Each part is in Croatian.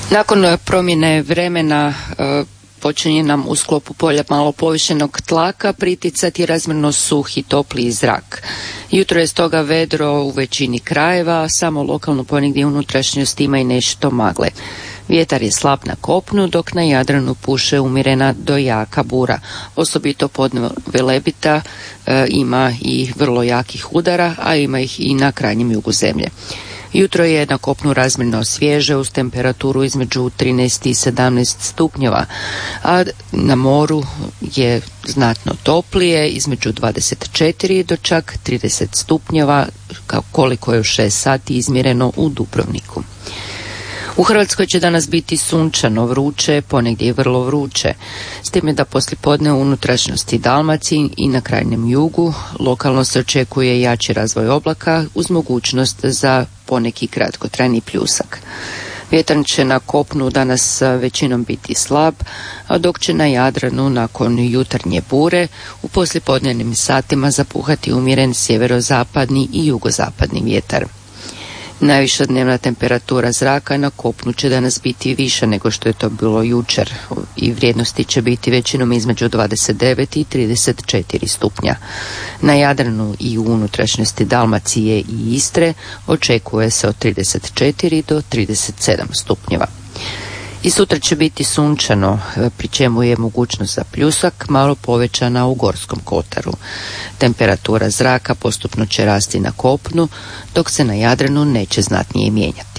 Nakon promjene vremena počinje nam u sklopu polja malo povišenog tlaka priticati razmjerno suhi topliji zrak. Jutro je stoga vedro u većini krajeva, samo lokalno ponegdje unutrašnjost ima i nešto magle. Vjetar je slab na kopnu, dok na Jadranu puše umjerena do jaka bura. Osobito podno Velebita ima i vrlo jakih udara, a ima ih i na krajnjem jugu zemlje. Jutro je na kopnu razmjerno svježe uz temperaturu između 13 i 17 stupnjeva, a na moru je znatno toplije, između 24 do čak 30 stupnjeva, koliko je u 6 sati izmjereno u Dubrovniku. U Hrvatskoj će danas biti sunčano, vruće, ponegdje i vrlo vruće, s time da poslijepodne u unutrašnjosti Dalmaciji i na krajnjem jugu lokalno se očekuje jači razvoj oblaka uz mogućnost za poneki kratkotrajni pljusak. Vjetar će na kopnu danas većinom biti slab, a dok će na Jadranu nakon jutarnje bure u poslijepodnevnim satima zapuhati umjeren sjeverozapadni i jugozapadni vjetar. Najviša dnevna temperatura zraka na kopnu će danas biti viša nego što je to bilo jučer i vrijednosti će biti većinom između 29 i 34 stupnja. Na Jadranu i u unutrašnjosti Dalmacije i Istre očekuje se od 34 do 37 stupnjeva. I sutra će biti sunčano, pri čemu je mogućnost za pljusak malo povećana u Gorskom kotaru. Temperatura zraka postupno će rasti na kopnu, dok se na Jadranu neće znatnije mijenjati.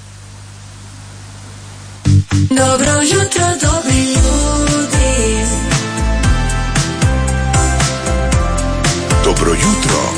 Dobro jutro, dobri ljudi. Dobro jutro,